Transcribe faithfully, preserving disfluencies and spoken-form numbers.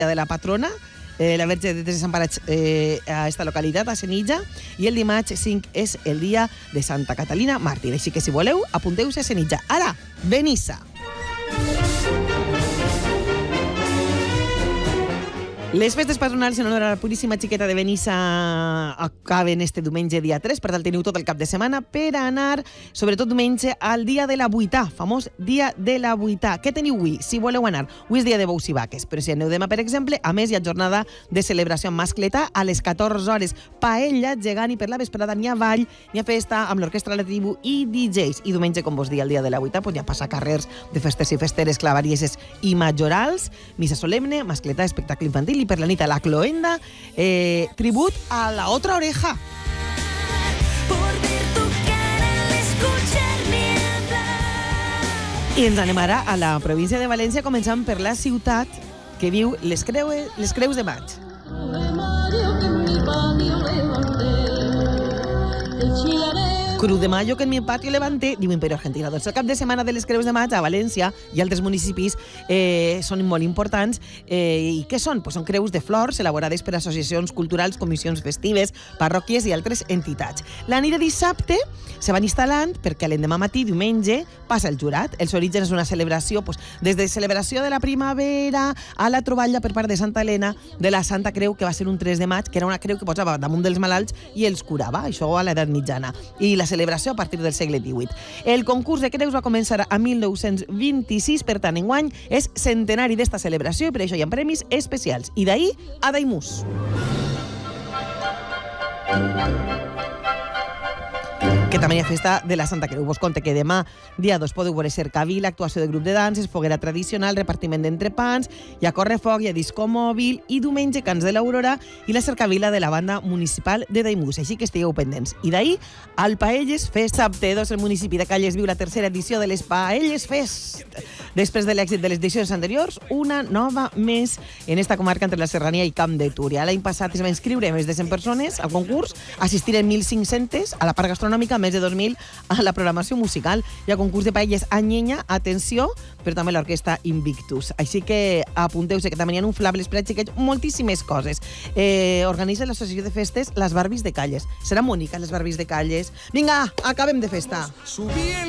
de la patrona, eh, la Verge de Desemparats eh, a esta localitat, a Senija, i el dimarts cinc és el dia de Santa Catalina Màrtir. Així que, si voleu, apunteu-se a Senija. Ara, Benissa. Les festes patronals en honor a la Puríssima Xiqueta de Benissa acaben este diumenge dia tres, per tant teniu tot el cap de setmana per anar, sobretot diumenge, al dia de la Vuità, famós dia de la Vuità. Què teniu avui, si voleu anar? Avui és dia de bous i vaques, però si aneu demà, per exemple, a més hi ha jornada de celebració en mascletà a les catorze hores. Paella, gegant, i per la vesprada n'hi ha ball, n'hi ha festa amb l'orquestra La Tribu i D Js. I diumenge, com vos dia, el dia de la Vuità, pues, hi ha passacarrers de festes i festeres, clavarieses i majorals, missa solemne, mascletà, espectacle infantil, i per la nit a la cloenda, eh, tribut a la otra oreja. I ens anem ara a la província de València, començant per la ciutat que viu les, creue, les creus de maig. Cruz de Mayo que en mi patio levanté, diu Imperio Argentina. Doncs el cap de setmana de les Creus de Maig a València i altres municipis eh, són molt importants. Eh, I què són? Pues són creus de flors elaborades per associacions culturals, comissions festives, parròquies i altres entitats. La nit de dissabte se van instal·lant perquè l'endemà matí, diumenge, passa el jurat. Els orígens és una celebració, pues, des de celebració de la primavera a la troballa per part de Santa Helena de la Santa Creu, que va ser un tres de maig, que era una creu que posava damunt dels malalts i els curava, això a l'edat mitjana. I la celebració a partir del segle divuit. El concurs de creus va començar a mil nou-cents vint-i-sis, per tant, enguany és centenari d'esta celebració i per això hi ha premis especials. I d'ahir a Daimús. Que també hi ha festa de la Santa Creu. Vos conte que demà, dia dos, podeu veure cercavila, actuació de grup de danses, foguera tradicional, repartiment d'entrepans, hi ha correfoc, hi ha disco mòbil, i diumenge, cants de l'Aurora i la cercavila de la banda municipal de Daimús. Així que estigueu pendents. I d'ahir, al Paelles Fest. Dissabte dos, el municipi de Calles viu la tercera edició de les Paelles Fest. Després de l'èxit de les edicions anteriors, una nova més en esta comarca entre la Serrania i Camp de Túria. L'any passat es va inscriure més de cent persones al concurs, assistiren mil cinc-cents a la part gastronòmica, més de dos mil a la programació musical. Hi ha concurs de paelles a Nyenya, atenció, però també l'orquestra Invictus. Així que apunteu-se, que també hi ha inflables per a xiquets, moltíssimes coses. Eh, organitza l'associació de festes Les Barbies de Calles. Seran boniques les Barbies de Calles. Vinga, acabem de festa.